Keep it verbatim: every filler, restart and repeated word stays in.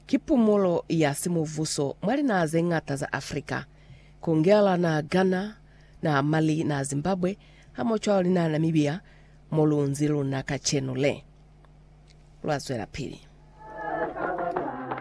kipumulo ya simuvuso mwali na zengata za Afrika kungela na Ghana na Mali na Zimbabwe hamochwali na Namibia molunzilu na kachenule lwazwela pili.